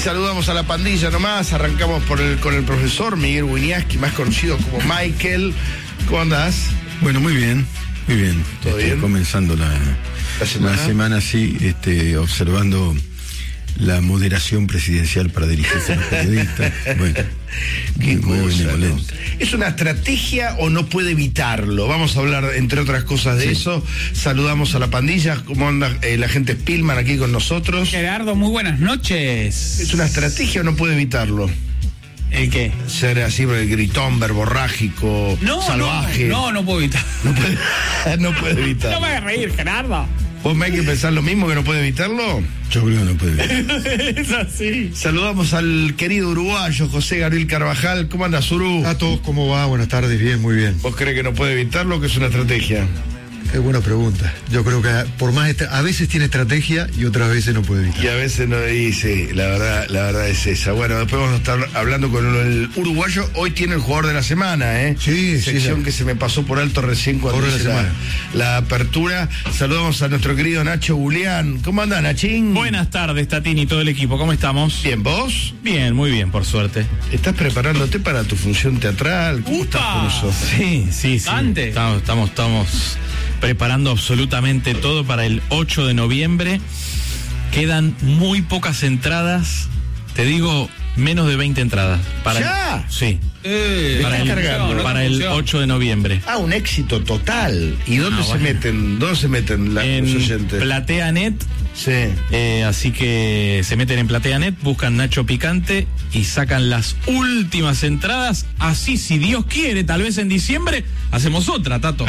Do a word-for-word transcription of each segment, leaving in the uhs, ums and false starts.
saludamos a la pandilla nomás. Arrancamos por el, con el profesor Miguel Wieniawski, más conocido como Michael. ¿Cómo andás? Bueno, muy bien, muy bien. ¿Todo este, bien? Comenzando la, ¿La semana? la semana, sí, este, observando la moderación presidencial para dirigirse a los periodistas. Bueno, Qué muy, muy cosa, benevolente. ¿no? ¿Es una estrategia o no puede evitarlo? Vamos a hablar, entre otras cosas, de Sí. eso. Saludamos a la pandilla. ¿Cómo anda eh, la gente Spillman aquí con nosotros? Gerardo, muy buenas noches. ¿Es una estrategia o no puede evitarlo? ¿El qué? Ser así, gritón, verborrágico, No, salvaje. no, no, no puedo evitar. No puede, no puede evitarlo. No me hagas reír, Gerardo. ¿Vos me hay que pensar lo mismo, que no puede evitarlo? Yo creo que no puede evitar. Es así. Saludamos al querido uruguayo José Gabriel Carvajal. ¿Cómo andas, Uru? Tato, ¿cómo va? Buenas tardes, bien, muy bien. ¿Vos crees que no puede evitarlo o que es una estrategia? Qué buena pregunta. Yo creo que por más estra- a veces tiene estrategia y otras veces no puede evitar. Y a veces no dice, la verdad, la verdad es esa. Bueno, después vamos a estar hablando con el uruguayo. Hoy tiene el jugador de la semana, ¿eh? Sí, sí, Sección la- que se me pasó por alto recién cuando Jugador de hice la la, semana. la apertura. Saludamos a nuestro querido Nacho Julián. ¿Cómo anda, Nachín? Buenas tardes, Tatín y todo el equipo. ¿Cómo estamos? Bien, ¿vos? Bien, muy bien, por suerte. ¿Estás preparándote para tu función teatral? ¿Cómo ¡Upa! estás con eso? Sí, sí, sí. Ante. Estamos, estamos, estamos preparando absolutamente todo para el ocho de noviembre. Quedan muy pocas entradas. Te digo, menos de veinte entradas. Para ¿Ya? El, sí. Eh, Para estás el, cargando. para el ocho de noviembre. Ah, un éxito total. ¿Y dónde Ah, se bueno. meten? ¿Dónde se meten la- En los oyentes? PlateaNet. Sí. Eh, así que se meten en PlateaNet, buscan Nacho Picante y sacan las últimas entradas. Así, si Dios quiere, tal vez en diciembre hacemos otra, Tato.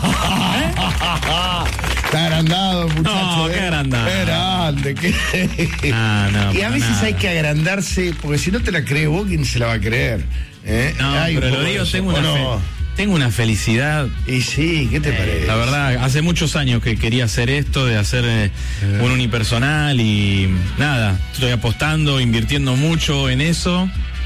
Está agrandado, muchacho. No, ¿eh? qué agrandado. Qué grande, qué- Ah, no, y a para veces nada. hay que agrandarse, porque si no te la cree vos, ¿quién se la va a creer? ¿Eh? No, Hay un pero poco lo de digo, eso, tengo ¿o una, no? fe- tengo una felicidad. Y sí, ¿qué te Eh, parece? La verdad, hace muchos años que quería hacer esto, de hacer eh, un unipersonal y nada, estoy apostando, invirtiendo mucho en eso.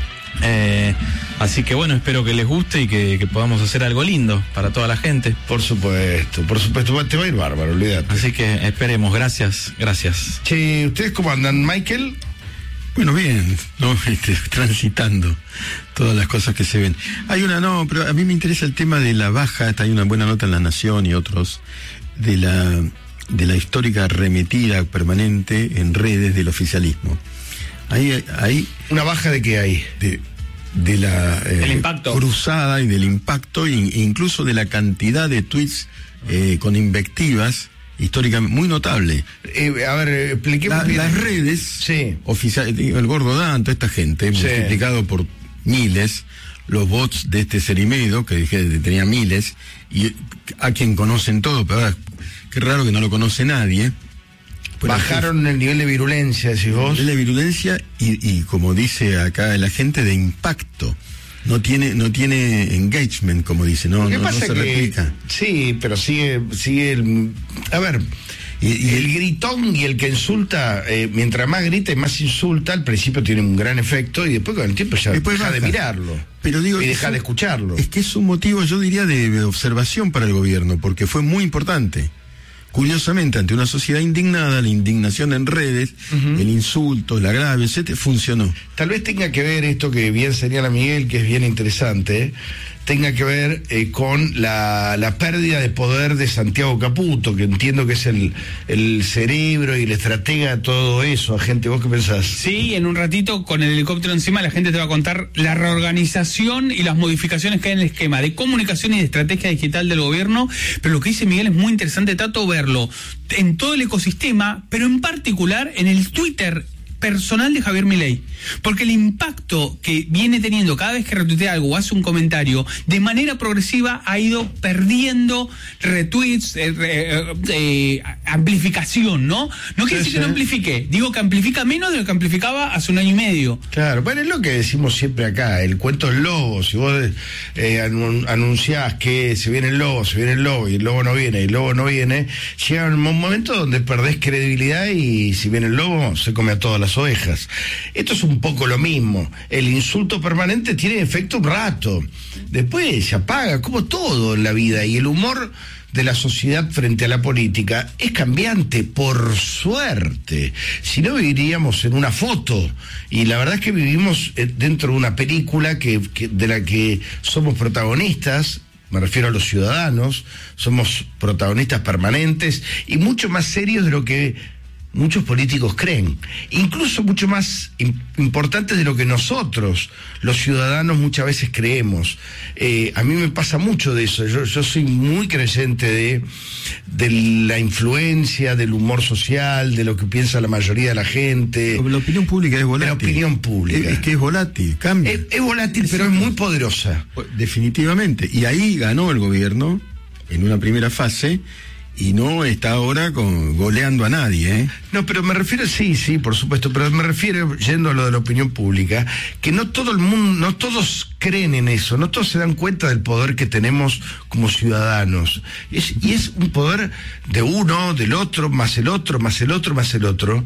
Eh, así que bueno, espero que les guste y que, que podamos hacer algo lindo para toda la gente. Por supuesto, por supuesto, te va a ir bárbaro, olvídate. Así que esperemos, gracias, gracias. Che, ¿ustedes cómo andan, Michael? Bueno, bien, ¿no? Este, transitando todas las cosas que se ven. Hay una, no, pero a mí me interesa el tema de la baja, hay una buena nota en La Nación y otros, de la, de la histórica arremetida permanente en redes del oficialismo. Ahí, ahí ¿Una baja de qué hay? de, de la eh, Del impacto. cruzada y del impacto, e incluso de la cantidad de tweets eh, con invectivas históricamente muy notable. Eh, a ver, eh, expliquemos La- bien. las redes Sí. oficiales, el Gordo Dan, toda esta gente, Sí. multiplicado por miles, los bots de este Cerimedo, que dije que tenía miles, y a quien conocen todo, pero ahora, qué raro que no lo conoce nadie. Pero Bajaron el nivel de virulencia, decís vos. es de virulencia y, y como dice acá la gente, de impacto. No tiene, no tiene engagement, como dice, no, Lo que no, no pasa se que replica. sí, pero sigue, sigue el, a ver, Y- y el el- gritón y el que insulta, eh, mientras más grita y más insulta, al principio tiene un gran efecto y después con el tiempo ya Después deja de baja. mirarlo. Pero digo, y es deja un- de escucharlo. Es que es un motivo, yo diría, de observación para el gobierno, porque fue muy importante. Curiosamente, ante una sociedad indignada, la indignación en redes, el insulto, el agravio, etcétera, funcionó. Tal vez tenga que ver esto que bien señala Miguel, que es bien interesante, ¿eh? tenga que ver eh, con la, la pérdida de poder de Santiago Caputo, que entiendo que es el, el cerebro y el estratega de todo eso. Agente, ¿vos qué pensás? Sí, en un ratito con el helicóptero encima la gente te va a contar la reorganización y las modificaciones que hay en el esquema de comunicación y de estrategia digital del gobierno, pero lo que dice Miguel es muy interesante, Tato, verlo en todo el ecosistema, pero en particular en el Twitter personal de Javier Milei, porque el impacto que viene teniendo cada vez que retuitea algo o hace un comentario, de manera progresiva ha ido perdiendo retweets, eh, eh, eh, amplificación, ¿no? No quiere Sí, decir que no sí. amplifique, digo que amplifica menos de lo que amplificaba hace un año y medio. Claro, bueno, es lo que decimos siempre acá, el cuento del lobo. Si vos eh, anun- anunciás que se viene el lobo, se viene el lobo, y el lobo no viene, y el lobo no viene, llega un momento donde perdés credibilidad y si viene el lobo, se come a todas las ovejas. Esto es un poco lo mismo. El insulto permanente tiene efecto un rato. Después se apaga, como todo en la vida, y el humor de la sociedad frente a la política es cambiante, por suerte. Si no, viviríamos en una foto. Y la verdad es que vivimos dentro de una película que, que, de la que somos protagonistas. Me refiero a los ciudadanos, somos protagonistas permanentes y mucho más serios de lo que muchos políticos creen, incluso mucho más im- importantes de lo que nosotros, los ciudadanos, muchas veces creemos. Eh, a mí me pasa mucho de eso, yo, yo soy muy creyente de, de la influencia, del humor social, de lo que piensa la mayoría de la gente. La opinión pública es volátil. La opinión pública. Es, es que es volátil, cambia. Es, es volátil, pero es muy poderosa. Definitivamente. Y ahí ganó el gobierno en una primera fase y no está ahora con, goleando a nadie, ¿eh? No, pero me refiero, sí, sí, por supuesto, pero me refiero, yendo a lo de la opinión pública, que no todo el mundo, no todos creen en eso, no todos se dan cuenta del poder que tenemos como ciudadanos. Es, y es un poder de uno, del otro, más el otro, más el otro, más el otro.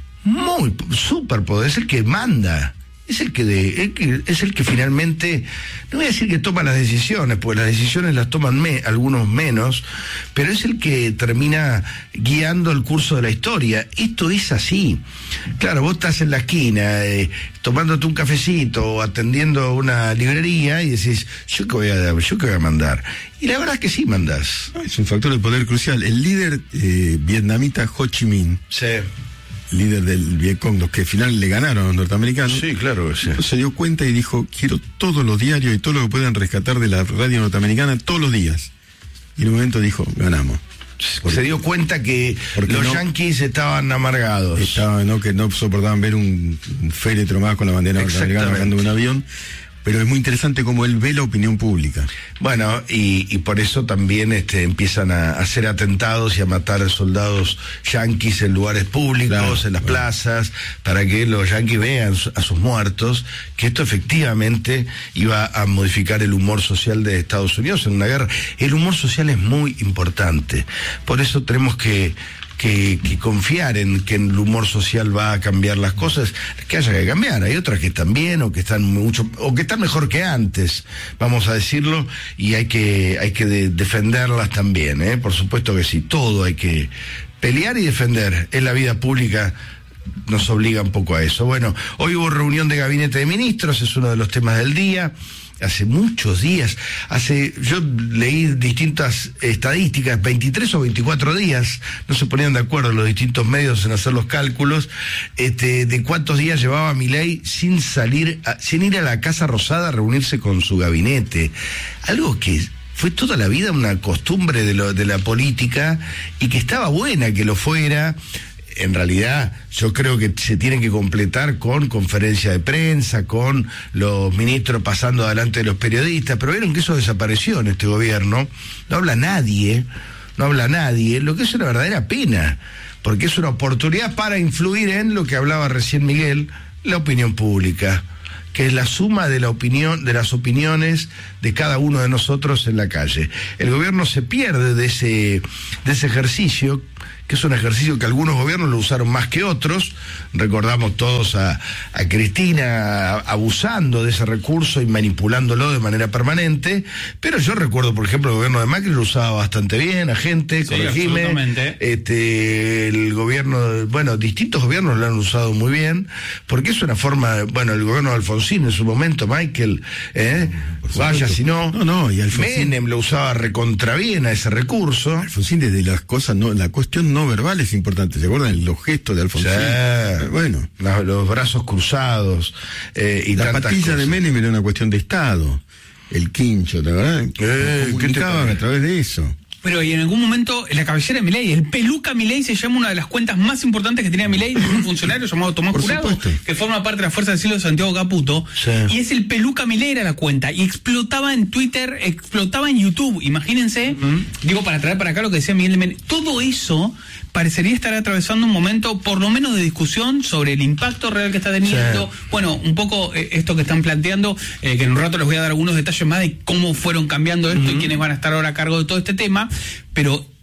Muy, súper poder, es el que manda. Es el que, de, el que es el que finalmente, no voy a decir que toma las decisiones, porque las decisiones las toman me, algunos menos, pero es el que termina guiando el curso de la historia. Esto es así. Claro, vos estás en la esquina, eh, tomándote un cafecito o atendiendo una librería y decís, ¿yo qué voy a, yo qué voy a mandar? Y la verdad es que sí mandás. Es un factor de poder crucial. El líder eh, vietnamita Ho Chi Minh, Sí. líder del Vietcong, los que al final le ganaron a los norteamericanos, Sí, claro que sí. se dio cuenta y dijo, quiero todos los diarios y todo lo que puedan rescatar de la radio norteamericana todos los días. Y en un momento dijo, ganamos. Se dio cuenta que Porque los no- yanquis estaban amargados. Estaba, ¿no? Que no soportaban ver un, un féretro más con la bandera norteamericana Exactamente. bajando de un avión. Pero es muy interesante cómo él ve la opinión pública. Bueno, y, y por eso también este, empiezan a hacer atentados y a matar soldados yanquis en lugares públicos, Claro, en las claro. plazas, para que los yanquis vean su- a sus muertos, que esto efectivamente iba a modificar el humor social de Estados Unidos en una guerra. El humor social es muy importante, por eso tenemos que... Que, que confiar en que el humor social va a cambiar las cosas, que haya que cambiar. Hay otras que están bien o que están mucho o que están mejor que antes, vamos a decirlo, y hay que hay que de- defenderlas también, ¿eh? Por supuesto que sí, todo hay que pelear y defender. En la vida pública nos obliga un poco a eso. Bueno, hoy hubo reunión de gabinete de ministros, es uno de los temas del día. Hace muchos días, hace, yo leí distintas estadísticas, veintitrés o veinticuatro días, no se ponían de acuerdo los distintos medios en hacer los cálculos, este, de cuántos días llevaba Milei sin salir, a, sin ir a la Casa Rosada a reunirse con su gabinete. Algo que fue toda la vida una costumbre de, lo, de la política y que estaba buena que lo fuera. En realidad, yo creo que se tiene que completar con conferencia de prensa, con los ministros pasando adelante de los periodistas, pero vieron que eso desapareció en este gobierno. No habla nadie, no habla nadie, lo que es una verdadera pena, porque es una oportunidad para influir en lo que hablaba recién Miguel, la opinión pública, que es la suma de la opinión, de las opiniones de cada uno de nosotros en la calle. El gobierno se pierde de ese, de ese ejercicio, que es un ejercicio que algunos gobiernos lo usaron más que otros. Recordamos todos a, a Cristina abusando de ese recurso y manipulándolo de manera permanente, pero yo recuerdo, por ejemplo, el gobierno de Macri lo usaba bastante bien, a gente, Sí, corregime, absolutamente. este, el gobierno, bueno, distintos gobiernos lo han usado muy bien, porque es una forma, bueno, el gobierno de Alfonsín en su momento, Michael, ¿eh? Vaya si no, No, no, y Alfonsín- Menem lo usaba recontra bien a ese recurso. Alfonsín, desde las cosas, no, la cuestión no verbal es importante. ¿Se acuerdan los gestos de Alfonsín? Sí. Eh, Bueno, La- los brazos cruzados eh, y la tantas patilla cosas. de Menem era una cuestión de Estado. El quincho, ¿te acuerdas? Eh, ¿qué Comunicaban te- a través de eso. Pero y en algún momento la cabellera de Milei, el peluca Milei, se llama una de las cuentas más importantes que tenía Milei, un funcionario llamado Tomás Por Jurado, supuesto. que forma parte de la Fuerza del Cielo de Santiago Caputo, Sí. y es el peluca Milei era la cuenta, y explotaba en Twitter, explotaba en YouTube, imagínense, digo, para traer para acá lo que decía Miguel Men, todo eso parecería estar atravesando un momento por lo menos de discusión sobre el impacto real que está teniendo, Sí. bueno, un poco eh, esto que están planteando, eh, que en un rato les voy a dar algunos detalles más de cómo fueron cambiando esto y quiénes van a estar ahora a cargo de todo este tema, pero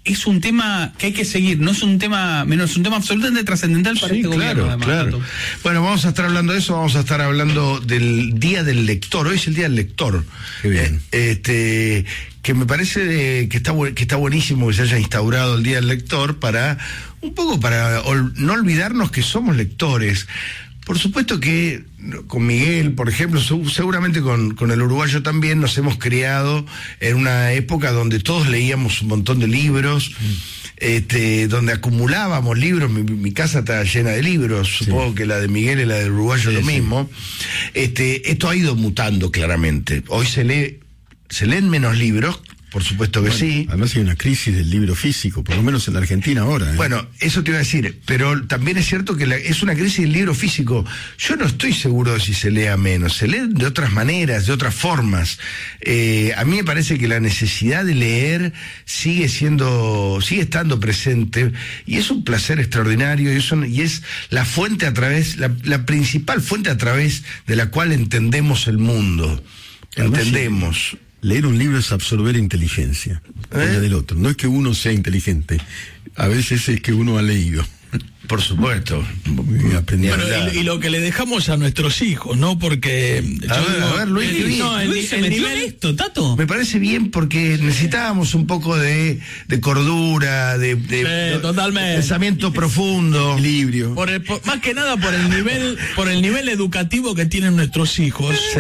es un tema que hay que seguir, no es un tema menos, es un tema absolutamente trascendental para Sí, este claro, gobierno. Además, claro. Tato. Bueno, vamos a estar hablando de eso, vamos a estar hablando del Día del Lector. Hoy es el Día del Lector. Qué bien. Eh, este, que me parece de- que está bu- que está buenísimo que se haya instaurado el Día del Lector para, un poco para ol- no olvidarnos que somos lectores. Por supuesto que con Miguel, por ejemplo, su- seguramente con, con el uruguayo también, nos hemos criado en una época donde todos leíamos un montón de libros, este, donde acumulábamos libros. Mi, mi casa está llena de libros, supongo que la de Miguel y la del uruguayo Sí, lo sí. mismo. Este, esto ha ido mutando claramente. Hoy se lee, se leen menos libros, por supuesto que sí. Además hay una crisis del libro físico, por lo menos en la Argentina ahora. ¿eh? Bueno, eso te iba a decir, pero también es cierto que la- es una crisis del libro físico. Yo no estoy seguro de si se lea menos, se lee de otras maneras, de otras formas. Eh, a mí me parece que la necesidad de leer sigue siendo, sigue estando presente, y es un placer extraordinario, y, eso, y es la fuente a través, la, la principal fuente a través de la cual entendemos el mundo. Además, Entendemos. Leer un libro es absorber inteligencia, ¿Eh? la del otro. No es que uno sea inteligente, a veces es que uno ha leído. Por supuesto. Y aprendió. Bueno, y, y lo que le dejamos a nuestros hijos, ¿no? Porque yo A ver, a ver, Luis, el- qué bien. no, el, Luis se el metió nivel en esto, Tato. Me parece bien porque necesitábamos un poco de, de cordura, de, de- Sí, de- totalmente. de pensamiento profundo. Equilibrio. por el- por- más que nada por el nivel por el nivel educativo que tienen nuestros hijos. Sí.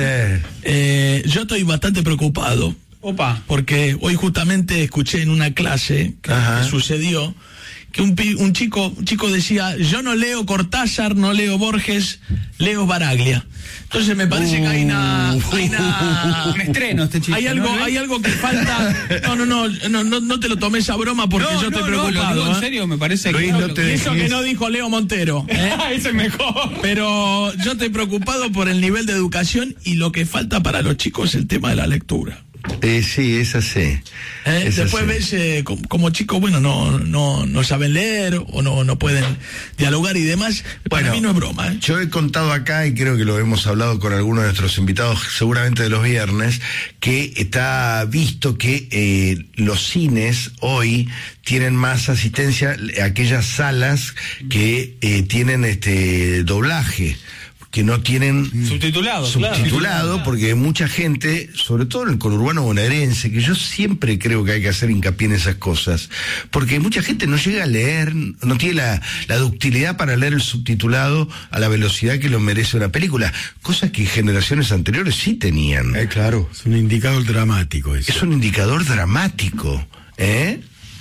Eh, yo estoy bastante preocupado Opa. porque hoy justamente escuché en una clase que, Ajá. que sucedió que un, pi- un chico un chico decía, yo no leo Cortázar, no leo Borges, leo Baraglia. Entonces me parece que hay una, hay una- Un estreno este chiste. hay algo, ¿no, Luis? hay algo que falta. No, no, no, no, no, no te lo tomes a broma porque No, yo no, estoy no, lo preocupado. digo en ¿eh? serio, me parece Luis, que no lo te que- Y eso dejes. que no dijo Leo Montero. ¿eh? Ese es mejor. Pero yo estoy preocupado por el nivel de educación y lo que falta para los chicos el tema de la lectura. Eh, sí, es así. ¿eh? Es Después así. ves eh, como, como chicos, bueno, no, no, no saben leer o no, no pueden dialogar y demás. Para mí no es broma. ¿eh? Yo he contado acá, y creo que lo hemos hablado con algunos de nuestros invitados, seguramente de los viernes, que está visto que eh, los cines hoy tienen más asistencia, aquellas salas que eh, tienen este doblaje, que no tienen Subtitulado, claro. subtitulado, porque mucha gente, sobre todo en el conurbano bonaerense, que yo siempre creo que hay que hacer hincapié en esas cosas, porque mucha gente no llega a leer, no tiene la, la ductilidad para leer el subtitulado a la velocidad que lo merece una película, cosa que generaciones anteriores sí tenían. Eh, claro. Es un indicador dramático eso. Es un indicador dramático, ¿eh?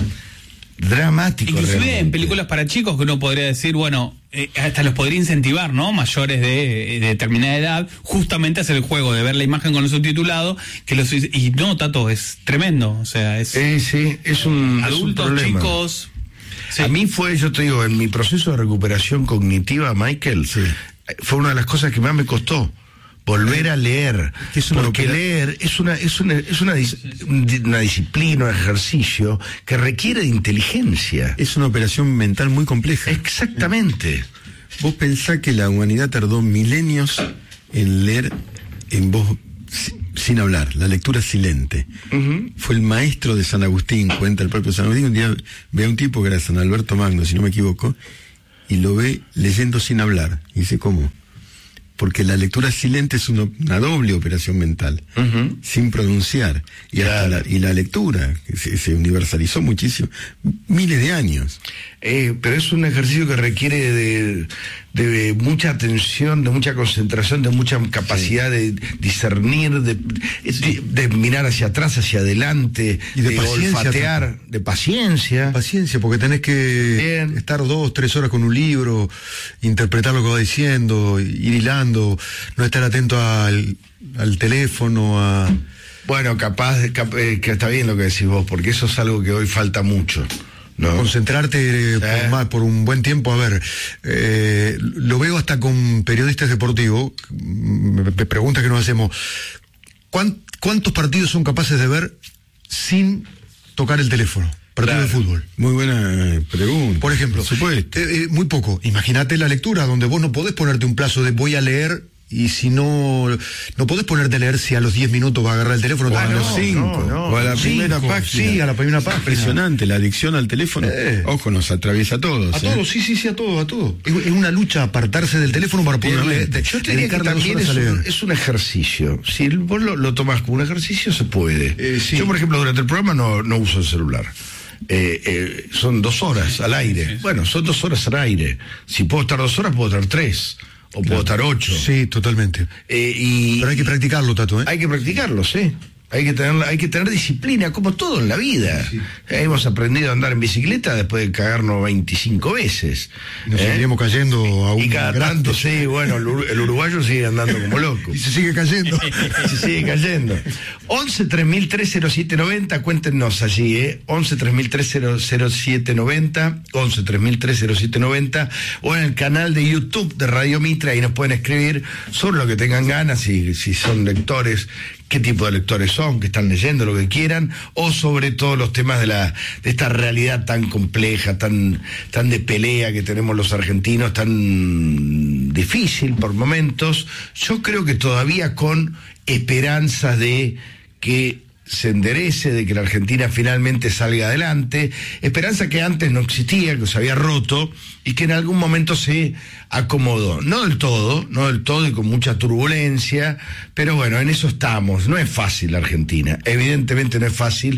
Dramático. Inclusive realmente. en películas para chicos que uno podría decir, bueno, eh, hasta los podría incentivar, ¿no? Mayores de, de determinada edad, justamente a hacer el juego de ver la imagen con el subtitulado, que los y no, Tato, es tremendo, o sea, es Eh, sí, es un, es un adultos, problema. chicos. Sí. A mí fue, yo te digo, en mi proceso de recuperación cognitiva, Michael, fue una de las cosas que más me costó. Volver a leer, Que es una porque opera- leer es una es una es una, dis- una disciplina, un ejercicio que requiere de inteligencia. Es una operación mental muy compleja. Exactamente. Vos pensás que la humanidad tardó milenios en leer en voz si- sin hablar, la lectura silente. Ujú. Fue el maestro de San Agustín, cuenta el propio San Agustín, un día ve a un tipo que era San Alberto Magno, si no me equivoco, y lo ve leyendo sin hablar. Y dice, ¿cómo? Porque la lectura silente es una, una doble operación mental, Ujú. sin pronunciar. Y, hasta Claro. la, y la lectura, que se, se universalizó muchísimo, miles de años. Eh, pero es un ejercicio que requiere de, de mucha atención, de mucha concentración, de mucha capacidad de discernir, de, de, de mirar hacia atrás, hacia adelante, Y de paciencia olfatear, de paciencia. Paciencia, porque tenés que Bien. estar dos, tres horas con un libro, interpretar lo que va diciendo, ir hilando, no estar atento al, al teléfono, a... Bueno, capaz, de- cap- eh, que está bien lo que decís vos, porque eso es algo que hoy falta mucho, ¿no? concentrarte eh, Sí. por, más, por un buen tiempo. A ver, eh, lo veo hasta con periodistas deportivos, me, me preguntas que nos hacemos, ¿cuán- ¿cuántos partidos son capaces de ver sin tocar el teléfono? Partido Claro. de fútbol. Muy buena pregunta. Por ejemplo, Por supuesto. eh, eh, muy poco. Imagínate la lectura, donde vos no podés ponerte un plazo de voy a leer y si no, no podés ponerte a leer si a los diez minutos va a agarrar el teléfono. O a a los no, cinco, no, no, o a la cinco, primera página. sí, a la primera página. Impresionante, la adicción al teléfono. Eh. Ojo, nos atraviesa a todos. A ¿eh? todos, sí, sí, sí, a todos, a todos. Es, es una lucha apartarse del teléfono para poder leer. Yo te diría que también es un, es un ejercicio. Si vos lo, lo tomás como un ejercicio, se puede. Eh, sí. Yo, por ejemplo, durante el programa no, no uso el celular. Eh, eh, son dos horas al aire. Bueno, son dos horas al aire. Si puedo estar dos horas, puedo estar tres. O puedo estar ocho. Sí, totalmente. Eh, y, Pero hay que practicarlo, Tato, ¿eh? Hay que practicarlo, sí. Hay que tener, hay que tener disciplina, como todo en la vida. Sí. Eh, hemos aprendido a andar en bicicleta después de cagarnos veinticinco veces. Nos ¿eh? seguimos cayendo a un Y cada grande. tanto, sí, bueno, el, ur- el uruguayo sigue andando como loco. Y se sigue cayendo. Se sigue cayendo. once tres mil tres cero siete noventa, cuéntenos allí, ¿eh? once tres mil tres cero siete noventa, once tres mil tres cero siete noventa, o en el canal de YouTube de Radio Mitra, ahí nos pueden escribir sobre lo que tengan ganas, y si son lectores, qué tipo de lectores son, que están leyendo, lo que quieran, o sobre todo los temas de la de esta realidad tan compleja, tan, tan de pelea que tenemos los argentinos, tan difícil por momentos. Yo creo que todavía con esperanzas de que se enderece, de que la Argentina finalmente salga adelante, esperanza que antes no existía, que se había roto y que en algún momento se acomodó, no del todo, no del todo y con mucha turbulencia, pero bueno, en eso estamos. No es fácil la Argentina, evidentemente no es fácil,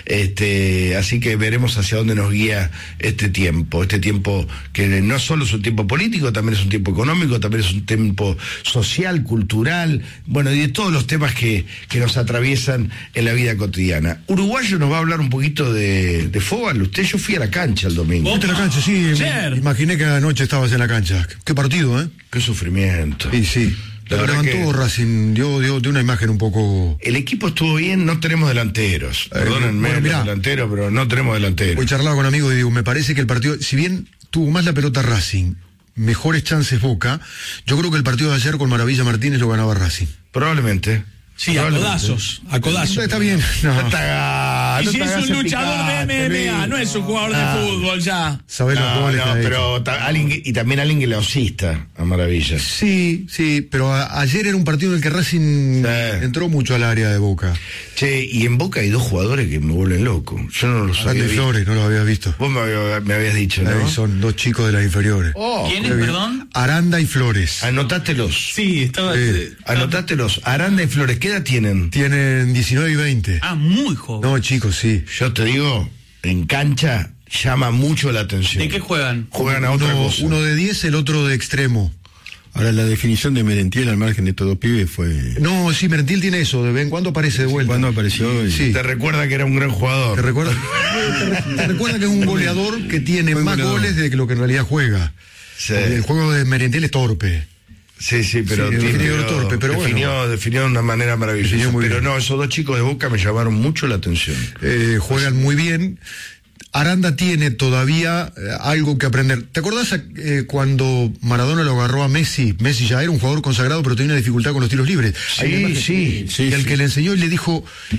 este, así que veremos hacia dónde nos guía este tiempo, este tiempo que no solo es un tiempo político, también es un tiempo económico, también es un tiempo social, cultural, bueno, y de todos los temas que, que nos atraviesan en la vida cotidiana. Uruguayo nos va a hablar un poquito de, de fútbol. Usted, yo fui a la cancha el domingo. Fuiste a la cancha, sí. Ayer. Imaginé que anoche estabas en la cancha. Qué partido, ¿eh? Qué sufrimiento. Sí, sí. La Lo verdad levantó que- Racing, dio, dio, dio una imagen un poco... El equipo estuvo bien, no tenemos delanteros. Perdónenme, bueno, mirá. los delanteros, pero no tenemos delanteros. Hoy charlaba con amigos y digo, me parece que el partido, si bien tuvo más la pelota Racing, mejores chances Boca, yo creo que el partido de ayer con Maravilla Martínez lo ganaba Racing. Probablemente. Sí, a Probablemente. codazos, a codazos. Está bien. No. No te hagas- Y no si te es hagas un el luchador de picante, M M A, Luis. no es un jugador de Ah. fútbol ya. Sabés los No, goles que no, ha hecho. pero ta- alguien que- y también alguien que le asista a Maravilla. Sí, sí, pero a- ayer era un partido en el que Racing Sí. entró mucho al área de Boca. Che, y en Boca hay dos jugadores que me vuelven loco. Yo no los había Aranda y visto. Flores, no lo habías visto. Vos me, había- me habías dicho, Ahí ¿no? son dos chicos de las inferiores. Oh, ¿Quién qué es, bien. perdón? Aranda y Flores. Anotátelos. Sí, estaba. Sí. Anotátelos. Aranda y Flores, ¿qué edad tienen? Tienen diecinueve y veinte. Ah, muy joven. No, chicos, sí. Yo te digo, en cancha llama mucho la atención. ¿De qué juegan? Juegan a otra Uno, cosa. uno de diez, el otro de extremo. Ahora, la definición de Merentiel al margen de estos dos pibes fue... No, sí, Merentiel tiene eso, de vez en cuando aparece de vuelta. Cuando apareció... y- Sí. Te recuerda que era un gran jugador. ¿Te recuerda? te, re- te recuerda que es un goleador que tiene Buen más goleador. goles de que lo que en realidad juega. Sí. El juego de Merentiel es torpe. Sí, sí, pero, Sí, tiene- definió torpe, pero definió, bueno. definió de una manera maravillosa. Definió muy Pero bien. no, esos dos chicos de Boca me llamaron mucho la atención. Eh, juegan muy bien. Aranda tiene todavía eh, algo que aprender. ¿Te acordás eh, cuando Maradona lo agarró a Messi? Messi ya era un jugador consagrado, pero tenía una dificultad con los tiros libres. Hay una Sí, imagen- sí. Sí, y al sí. que le enseñó y le dijo,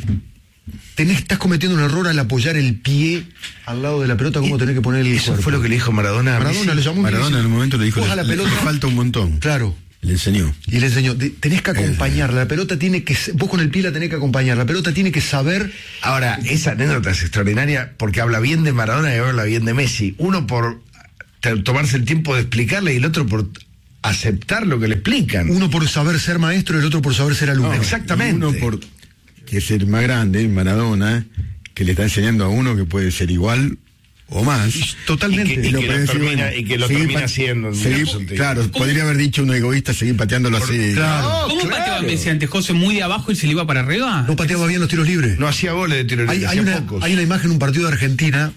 tenés, estás cometiendo un error al apoyar el pie al lado de la pelota, ¿cómo tenés que poner el Eso cuerpo? fue lo que le dijo Maradona a Maradona Messi. le llamó un Maradona en un momento le dijo, coja le, la pelota. le falta un montón. Claro. Le enseñó. Y le enseñó, "Te- tenés que acompañarla, la pelota tiene que, se- vos con el pie la tenés que acompañar, la pelota tiene que saber". Ahora, esa anécdota es extraordinaria porque habla bien de Maradona y habla bien de Messi. Uno por t- tomarse el tiempo de explicarle y el otro por aceptar lo que le explican. Uno por saber ser maestro y el otro por saber ser alumno. No, exactamente. Uno por que es el más grande, Maradona, que le está enseñando a uno que puede ser igual o más. Totalmente. Y que- y lo que puede lo decir, termina- bueno, y que lo seguir termina pa- haciendo en seguir- muchos sentidos. Claro, podría haber dicho un egoísta seguir pateándolo así. Claro. ¿Cómo claro. pateaba Messi antes, José? ¿Muy de abajo y se le iba para arriba? No pateaba bien los tiros libres. No hacía goles de tiro libre, Hay, hay hacía una, pocos. hay una imagen, un partido de Argentina,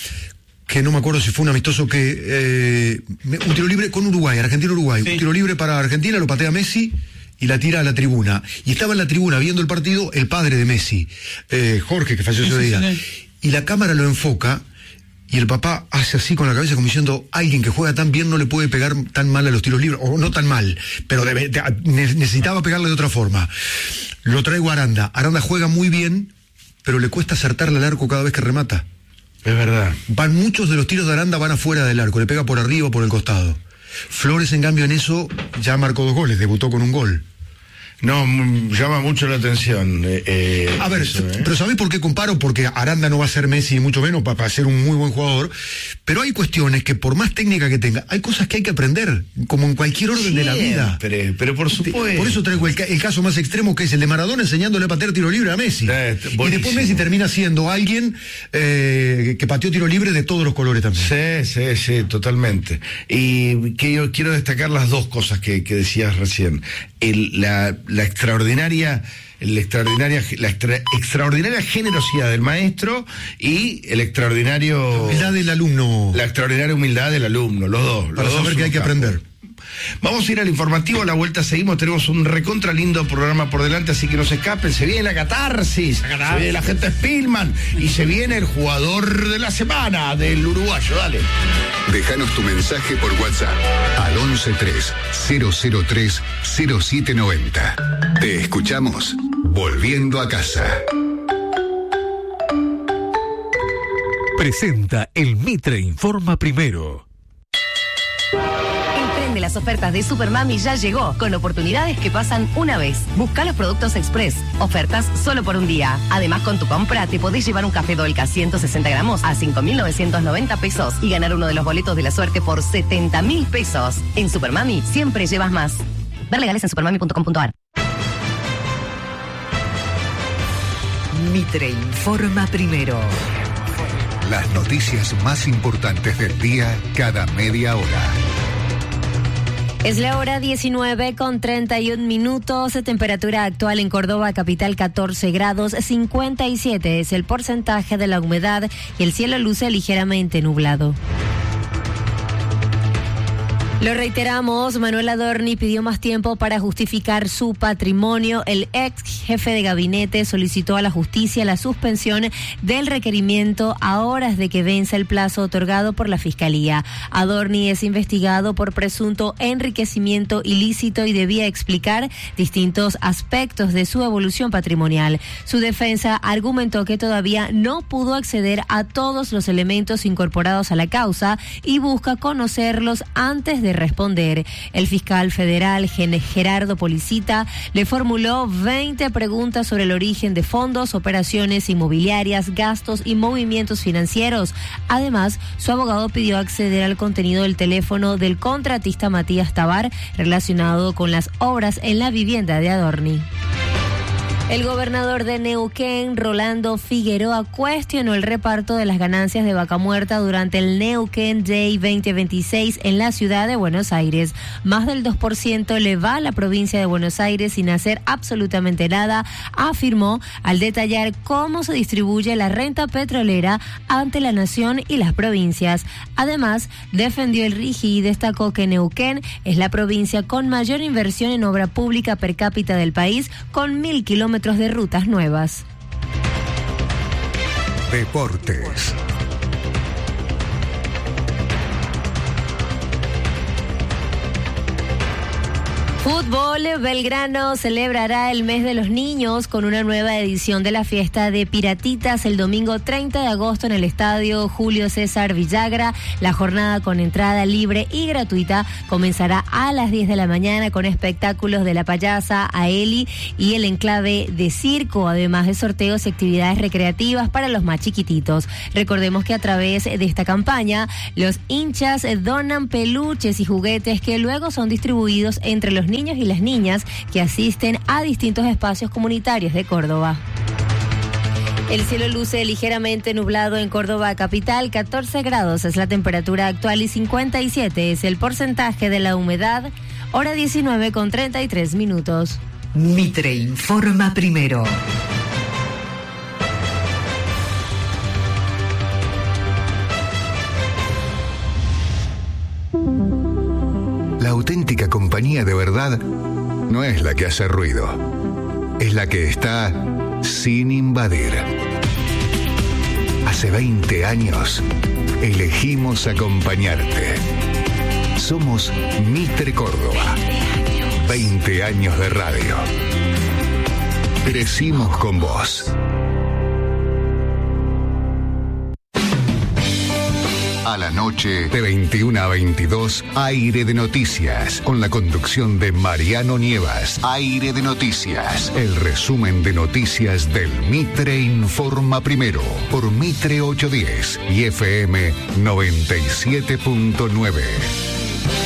que no me acuerdo si fue un amistoso que... eh, me- un tiro libre con Uruguay, Argentina-Uruguay. Sí. Un tiro libre para Argentina, lo patea Messi y la tira a la tribuna. Y estaba en la tribuna viendo el partido el padre de Messi, eh, Jorge, que falleció ese Sí, sí, día. sí. Y la cámara lo enfoca y el papá hace así con la cabeza como diciendo, alguien que juega tan bien no le puede pegar tan mal a los tiros libres, o no tan mal, pero debe- de- ne- necesitaba pegarle de otra forma. Lo traigo a Aranda. Aranda juega muy bien, pero le cuesta acertarle al arco cada vez que remata. Es verdad. Van muchos de los tiros de Aranda van afuera del arco, le pega por arriba o por el costado. Flores, en cambio, en eso ya marcó dos goles, debutó con un gol. No, m- llama mucho la atención. Eh, eh, A ver, eso, ¿eh? pero ¿sabés por qué comparo? Porque Aranda no va a ser Messi, ni mucho menos, para, para ser un muy buen jugador. Pero hay cuestiones que, por más técnica que tenga, hay cosas que hay que aprender, como en cualquier orden de la vida. Siempre, pero por supuesto. Por eso traigo el, ca- el caso más extremo, que es el de Maradona enseñándole a patear tiro libre a Messi. Eh, y después buenísimo. Messi termina siendo alguien eh, que pateó tiro libre de todos los colores también. Sí, sí, sí, totalmente. Y que yo quiero destacar las dos cosas que, que decías recién. El, la, la extraordinaria, la extraordinaria, la extra- extraordinaria generosidad del maestro y el extraordinario... La humildad del alumno. La extraordinaria humildad del alumno, los dos. Para los dos saber que hay que unos capos. aprender. Vamos a ir al informativo, a la vuelta seguimos, tenemos un recontra lindo programa por delante, así que no se escapen, se viene la catarsis, se viene la gente Spillman y se viene el jugador de la semana del uruguayo, dale. Déjanos tu mensaje por WhatsApp al once tres cero cero tres cero siete noventa. Te escuchamos volviendo a casa. Presenta el Mitre Informa Primero. El tren de las ofertas de Supermami ya llegó, con oportunidades que pasan una vez. Busca los productos Express, ofertas solo por un día. Además, con tu compra te podés llevar un café Dolca ciento sesenta gramos a cinco mil novecientos noventa pesos y ganar uno de los boletos de la suerte por setenta mil pesos. En Supermami siempre llevas más. Ver legales en supermami punto com punto a r. Mitre Informa Primero. Las noticias más importantes del día cada media hora. Es la hora diecinueve con treinta y un minutos, temperatura actual en Córdoba capital catorce grados, cincuenta y siete es el porcentaje de la humedad y el cielo luce ligeramente nublado. Lo reiteramos, Manuel Adorni pidió más tiempo para justificar su patrimonio. El ex jefe de gabinete solicitó a la justicia la suspensión del requerimiento a horas de que venza el plazo otorgado por la Fiscalía. Adorni es investigado por presunto enriquecimiento ilícito y debía explicar distintos aspectos de su evolución patrimonial. Su defensa argumentó que todavía no pudo acceder a todos los elementos incorporados a la causa y busca conocerlos antes de de responder. El fiscal federal Gerardo Policita le formuló veinte preguntas sobre el origen de fondos, operaciones inmobiliarias, gastos y movimientos financieros. Además, su abogado pidió acceder al contenido del teléfono del contratista Matías Tabar relacionado con las obras en la vivienda de Adorni. El gobernador de Neuquén, Rolando Figueroa, cuestionó el reparto de las ganancias de Vaca Muerta durante el Neuquén Day veinte veintiséis en la ciudad de Buenos Aires. Más del dos por ciento le va a la provincia de Buenos Aires sin hacer absolutamente nada, afirmó al detallar cómo se distribuye la renta petrolera ante la nación y las provincias. Además, defendió el RIGI y destacó que Neuquén es la provincia con mayor inversión en obra pública per cápita del país, con mil kilómetros de rutas nuevas. Deportes. Fútbol, Belgrano celebrará el mes de los niños con una nueva edición de la fiesta de Piratitas el domingo treinta de agosto en el estadio Julio César Villagra. La jornada con entrada libre y gratuita comenzará a las diez de la mañana con espectáculos de La Payasa, Aeli y el enclave de circo, además de sorteos y actividades recreativas para los más chiquititos. Recordemos que a través de esta campaña, los hinchas donan peluches y juguetes que luego son distribuidos entre los niños y las niñas que asisten a distintos espacios comunitarios de Córdoba. El cielo luce ligeramente nublado en Córdoba capital, catorce grados es la temperatura actual y cincuenta y siete es el porcentaje de la humedad, hora diecinueve con treinta y tres minutos. Mitre Informa Primero. La auténtica compañía de verdad no es la que hace ruido, es la que está sin invadir. Hace veinte años elegimos acompañarte. Somos Mitre Córdoba. veinte años de radio. Crecimos con vos. A la noche, de veintiuna a veintidós, Aire de Noticias, con la conducción de Mariano Nievas. Aire de Noticias, el resumen de noticias del Mitre Informa Primero, por Mitre ochocientos diez y F M noventa y siete punto nueve.